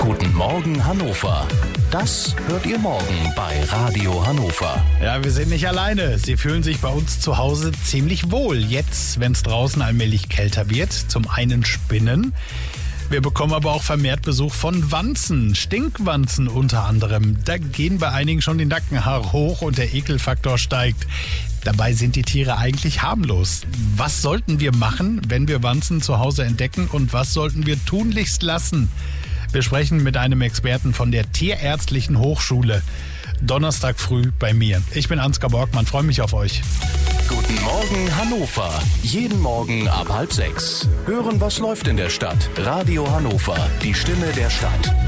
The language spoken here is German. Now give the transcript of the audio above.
Guten Morgen Hannover. Das hört ihr morgen bei Radio Hannover. Ja, wir sind nicht alleine. Sie fühlen sich bei uns zu Hause ziemlich wohl. Jetzt, wenn es draußen allmählich kälter wird. Zum einen Spinnen. Wir bekommen aber auch vermehrt Besuch von Wanzen, Stinkwanzen unter anderem. Da gehen bei einigen schon die Nackenhaare hoch und der Ekelfaktor steigt. Dabei sind die Tiere eigentlich harmlos. Was sollten wir machen, wenn wir Wanzen zu Hause entdecken, und was sollten wir tunlichst lassen? Wir sprechen mit einem Experten von der Tierärztlichen Hochschule. Donnerstag früh bei mir. Ich bin Ansgar Borgmann, freue mich auf euch. Guten Morgen Hannover. Jeden Morgen ab 5:30. Hören, was läuft in der Stadt. Radio Hannover, die Stimme der Stadt.